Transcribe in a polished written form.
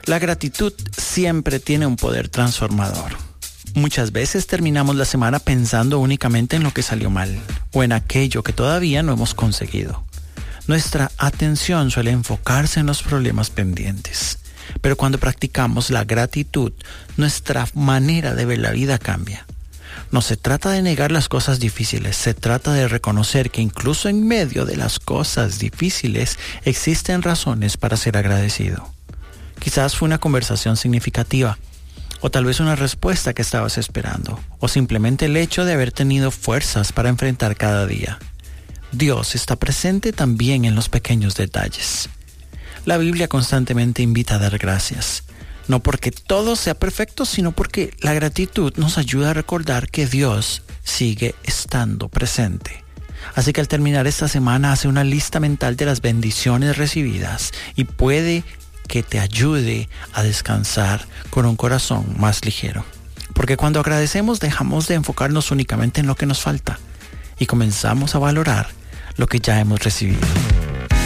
La gratitud siempre tiene un poder transformador. Muchas veces terminamos la semana pensando únicamente en lo que salió mal o en aquello que todavía no hemos conseguido. Nuestra atención suele enfocarse en los problemas pendientes. Pero cuando practicamos la gratitud, nuestra manera de ver la vida cambia. No se trata de negar las cosas difíciles, se trata de reconocer que incluso en medio de las cosas difíciles existen razones para ser agradecido. Quizás fue una conversación significativa, o tal vez una respuesta que estabas esperando, o simplemente el hecho de haber tenido fuerzas para enfrentar cada día. Dios está presente también en los pequeños detalles. La Biblia constantemente invita a dar gracias, no porque todo sea perfecto, sino porque la gratitud nos ayuda a recordar que Dios sigue estando presente. Así que al terminar esta semana, hace una lista mental de las bendiciones recibidas y puede que te ayude a descansar con un corazón más ligero. Porque cuando agradecemos dejamos de enfocarnos únicamente en lo que nos falta y comenzamos a valorar lo que ya hemos recibido.